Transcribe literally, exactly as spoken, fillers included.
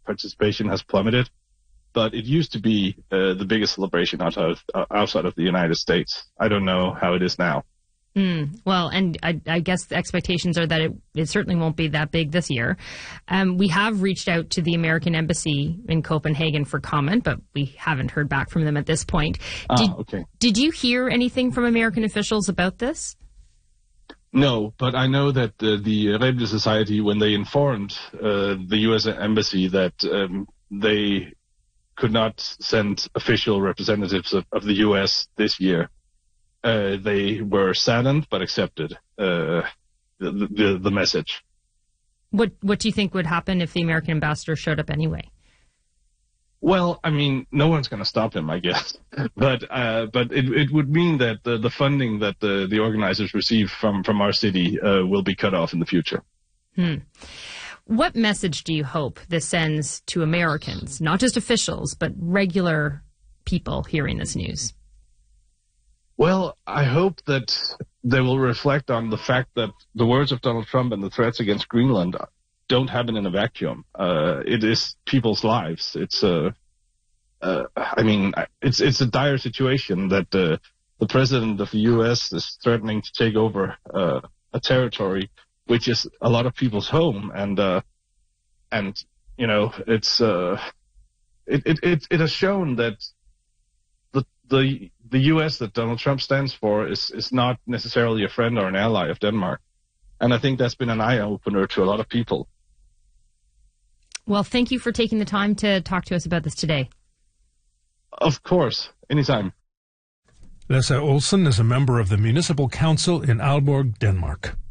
participation has plummeted. But it used to be uh, the biggest celebration outside of, uh, outside of the United States. I don't know how it is now. Mm, well, and I, I guess the expectations are that it, it certainly won't be that big this year. Um, we have reached out to the American Embassy in Copenhagen for comment, but we haven't heard back from them at this point. Did, ah, okay. Did you hear anything from American officials about this? No, but I know that uh, the Rebbe Society, when they informed uh, the U S Embassy that um, they could not send official representatives of, of the U S this year, uh, they were saddened but accepted uh, the, the the message. What What do you think would happen if the American ambassador showed up anyway? Well, I mean, no one's going to stop him, I guess. But uh, but it it would mean that the, the funding that the, the organizers receive from, from our city uh, will be cut off in the future. Hmm. What message do you hope this sends to Americans, not just officials, but regular people hearing this news? Well, I hope that they will reflect on the fact that the words of Donald Trump and the threats against Greenland don't happen in a vacuum. Uh, it is people's lives. It's a, uh, I mean, it's it's a dire situation that uh, the president of the U S is threatening to take over uh, a territory which is a lot of people's home, and uh, and you know, it's uh, it, it it it has shown that the the the U S that Donald Trump stands for is is not necessarily a friend or an ally of Denmark, and I think that's been an eye opener to a lot of people. Well, thank you for taking the time to talk to us about this today. Of course, anytime. Lasse Olsen is a member of the Municipal Council in Aalborg, Denmark.